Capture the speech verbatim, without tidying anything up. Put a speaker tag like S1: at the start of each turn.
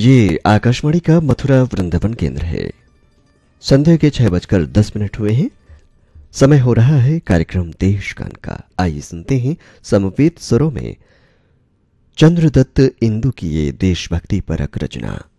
S1: ये आकाशवाणी का मथुरा वृंदावन केंद्र है। संध्या के छह बजकर दस मिनट हुए हैं। समय हो रहा है कार्यक्रम देशगान का। आइए सुनते हैं समवेत स्वरों में चंद्रदत्त इंदु की ये देशभक्ति परक रचना।